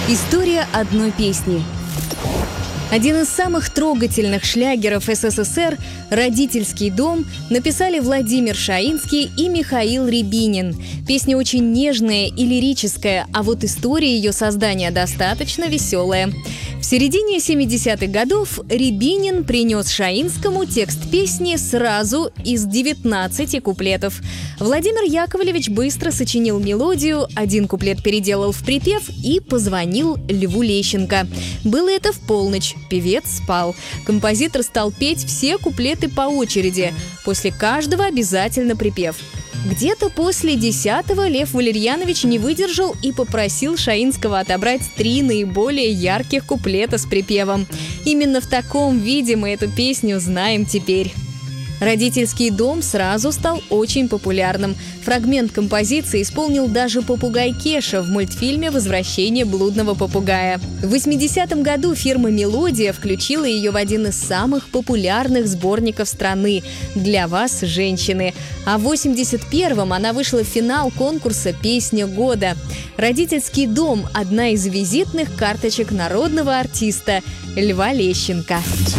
История одной песни. Один из самых трогательных шлягеров СССР «Родительский дом» написали Владимир Шаинский и Михаил Рябинин. Песня очень нежная и лирическая, а вот история ее создания достаточно веселая. В середине 70-х годов Рябинин принес Шаинскому текст песни сразу из 19 куплетов. Владимир Яковлевич быстро сочинил мелодию, один куплет переделал в припев и позвонил Льву Лещенко. Было это в полночь. Певец спал. Композитор стал петь все куплеты по очереди. После каждого обязательно припев. Где-то после 10-го Лев Валерьянович не выдержал и попросил Шаинского отобрать 3 наиболее ярких куплета с припевом. Именно в таком виде мы эту песню знаем теперь. «Родительский дом» сразу стал очень популярным. Фрагмент композиции исполнил даже попугай Кеша в мультфильме «Возвращение блудного попугая». В 80-м году фирма «Мелодия» включила ее в один из самых популярных сборников страны «Для вас, женщины». А в 81-м она вышла в финал конкурса «Песня года». «Родительский дом» – одна из визитных карточек народного артиста Льва Лещенко.